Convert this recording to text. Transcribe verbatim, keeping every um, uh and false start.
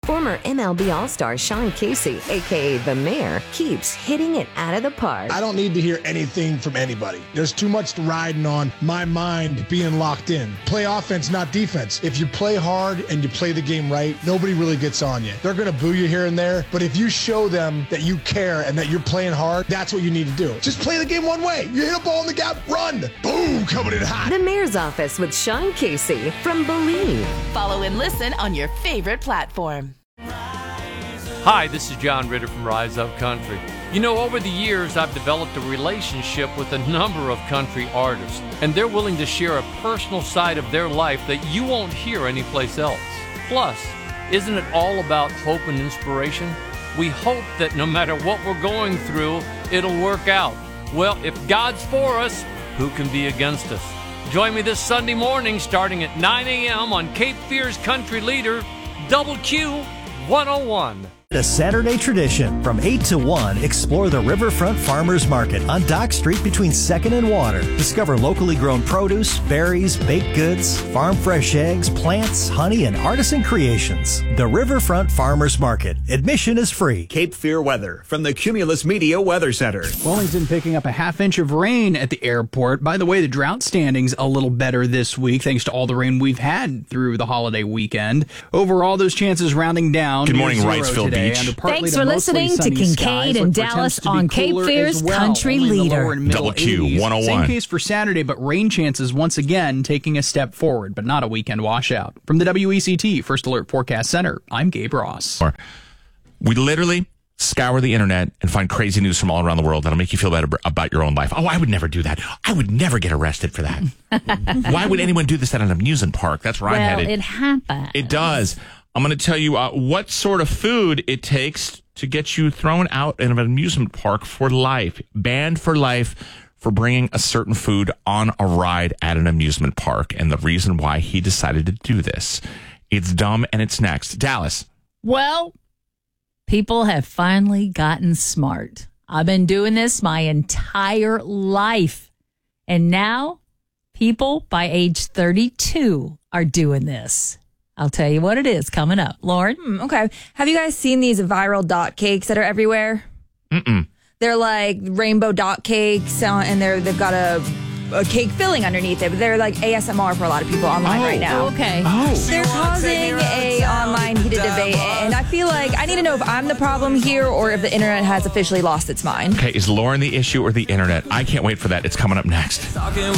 Former M L B All-Star Sean Casey, a k a. The Mayor, keeps hitting it out of the park. I don't need to hear anything from anybody. There's too much riding on my mind being locked in. Play offense, not defense. If you play hard and you play the game right, nobody really gets on you. They're going to boo you here and there, but if you show them that you care and that you're playing hard, that's what you need to do. Just play the game one way. You hit a ball in the gap, run. Boom, coming in hot. The Mayor's Office with Sean Casey from Believe. Follow and listen on your favorite platform. Hi, this is John Ritter from Rise Up Country. You know, over the years, I've developed a relationship with a number of country artists, and they're willing to share a personal side of their life that you won't hear anyplace else. Plus, isn't it all about hope and inspiration? We hope that no matter what we're going through, it'll work out. Well, if God's for us, who can be against us? Join me this Sunday morning starting at nine a.m. on Cape Fear's Country Leader, Double Q one oh one. A Saturday tradition. From eight to one, explore the Riverfront Farmers Market on Dock Street between second and Water. Discover locally grown produce, berries, baked goods, farm fresh eggs, plants, honey, and artisan creations. The Riverfront Farmers Market. Admission is free. Cape Fear weather from the Cumulus Media Weather Center. Wellington picking up a half inch of rain at the airport. By the way, the drought standing's a little better this week thanks to all the rain we've had through the holiday weekend. Overall, those chances rounding down. Good morning, Wrightsville Beach. Thanks for listening to Kincaid and Dallas on Cape Fear's well, Country Leader. Double Q one oh one. Same case for Saturday, but rain chances once again taking a step forward, but not a weekend washout. From the W E C T First Alert Forecast Center, I'm Gabe Ross. We literally scour the internet and find crazy news from all around the world that'll make you feel better about your own life. Oh, I would never do that. I would never get arrested for that. Why would anyone do this at an amusement park? That's where well, I'm headed. It happens. It does. I'm going to tell you uh, what sort of food it takes to get you thrown out in an amusement park for life. Banned for life for bringing a certain food on a ride at an amusement park. And the reason why he decided to do this. It's dumb and it's next. Dallas. Well, people have finally gotten smart. I've been doing this my entire life. And now people by age thirty-two are doing this. I'll tell you what it is coming up. Lauren? Mm, okay. Have you guys seen these viral dot cakes that are everywhere? Mm-mm. They're like rainbow dot cakes, uh, and they're, they've got a, a cake filling underneath it. But they're like A S M R for a lot of people online oh, right now. Okay. Oh. They're causing a online heated debate, and I feel like I need to know if I'm the problem here or if the internet has officially lost its mind. Okay, is Lauren the issue or the internet? I can't wait for that. It's coming up next.